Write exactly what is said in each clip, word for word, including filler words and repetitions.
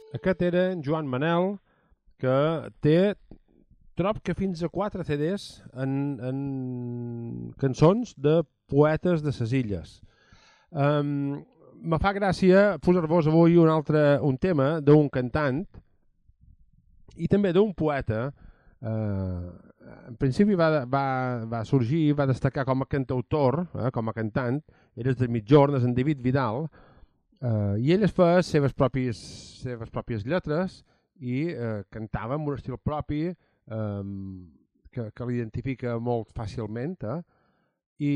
Aquest era en Joan Manel, que té, trob que fins a quatre C Ds en, en cançons de poetes de ses illes. Um, me fa gràcia posar-vos avui un altre un tema d'un cantant i també d'un poeta. Uh, en principi va, va, va sorgir, va destacar com a cantautor, eh, com a cantant, era de mitjorn, és en David Vidal, uh, i ell es fa les seves pròpies, seves pròpies lletres i uh, cantava amb un estil propi, um, que, que l'identifica molt fàcilment, eh? I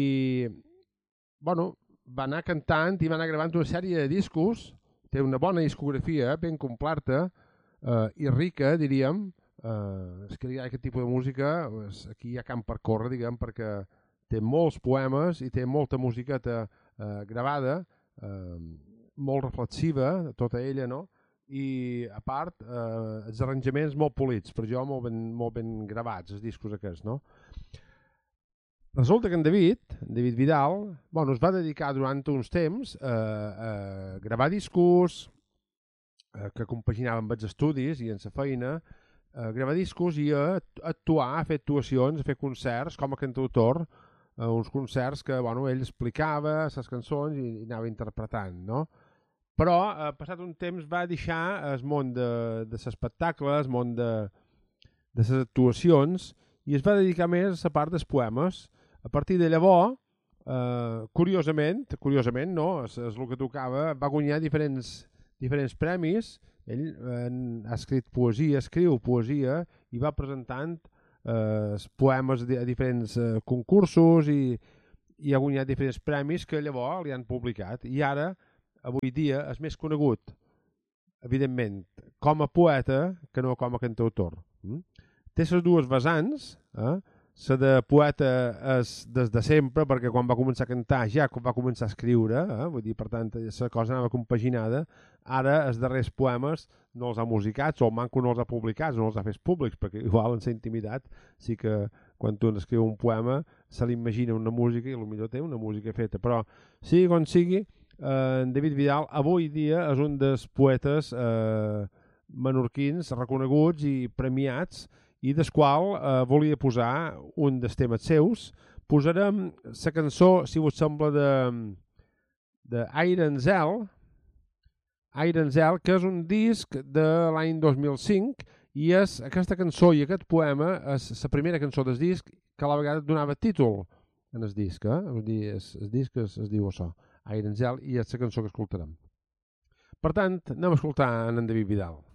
bueno, va anar cantant i va anar gravant una sèrie de discos, té una bona discografia, ben completa eh, i rica, diríem. Eh, és que hi ha aquest tipus de música, pues, aquí hi ha camp per córrer, diguem, perquè té molts poemes i té molta musiqueta eh, gravada, eh, molt reflexiva, tota ella, no? I a part, eh, els arranjaments molt polits, per jo molt ben, molt ben gravats, els discos aquests, no? Resulta que en David, en David Vidal, bueno, es va dedicar durant uns temps a, a gravar discos, a, que compaginaven amb els estudis i en sa feina, a gravar discos i a actuar, a fer actuacions, a fer concerts com a cantautor, a uns concerts que bueno, ell explicava les cançons i, i anava interpretant, no? Però, eh, passat un temps, va deixar el món de, de l'espectacle, el món de, de les actuacions, i es va dedicar més a la part dels poemes. A partir de llavors, eh, curiosament, curiosament no, és, és el que tocava, va guanyar diferents, diferents premis. Ell eh, ha escrit poesia, escriu poesia i va presentant eh, poemes a diferents eh, concursos i, i ha guanyat diferents premis que llavors li han publicat. I ara, avui dia, és més conegut, evidentment, com a poeta que no com a cantautor. Mm? Té les dues vessants, eh? La de poeta és des de sempre, perquè quan va començar a cantar ja va començar a escriure, eh? Vull dir, per tant, la cosa anava compaginada. Ara els darrers poemes no els ha musicats, o el manco no els ha publicats, no els ha fet públics, perquè igual en la intimitat sí que quan tu escriu un poema se l'imagina una música i potser té una música feta, però sigui com sigui, eh, en David Vidal avui dia és un dels poetes eh, menorquins reconeguts i premiats, i del qual eh, volia posar un dels temes seus. Posarem la cançó, si us sembla, de, de Iron Zell, Iron Zell, que és un disc de l'any dos mil cinc, i és aquesta cançó i aquest poema és la primera cançó del disc que a la vegada donava títol en el disc. Eh? Vull dir, el, el disc es, es diu això, Iron Zell, i és la cançó que escoltarem. Per tant, anem a escoltar en David Vidal.